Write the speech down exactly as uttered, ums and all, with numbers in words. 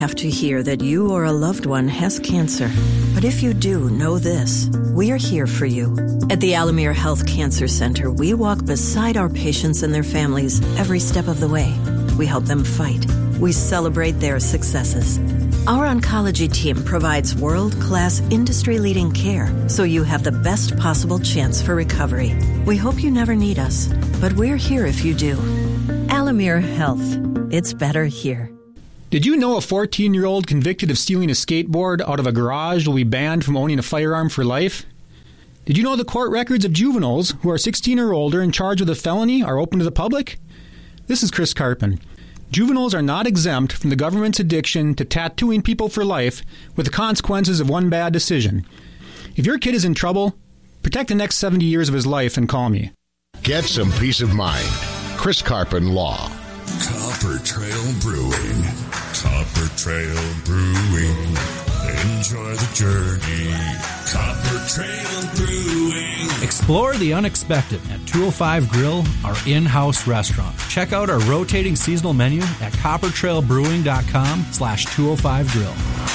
Have to hear that you or a loved one has cancer. But if you do, know this. We are here for you. At the Alamere Health Cancer Center, we walk beside our patients and their families every step of the way. We help them fight. We celebrate their successes. Our oncology team provides world-class, industry-leading care, so you have the best possible chance for recovery. We hope you never need us, but we're here if you do. Alamere Health. It's better here. Did you know a fourteen-year-old convicted of stealing a skateboard out of a garage will be banned from owning a firearm for life? Did you know the court records of juveniles who are sixteen or older and charged with a felony are open to the public? This is Chris Carpin. Juveniles are not exempt from the government's addiction to tattooing people for life with the consequences of one bad decision. If your kid is in trouble, protect the next seventy years of his life and call me. Get some peace of mind. Chris Carpin Law. Copper Trail Brewing. Copper Trail Brewing. Enjoy the journey. Copper Trail Brewing. Explore the unexpected at two oh five Grill, our in-house restaurant. Check out our rotating seasonal menu at copper trail brewing dot com slash two oh five grill.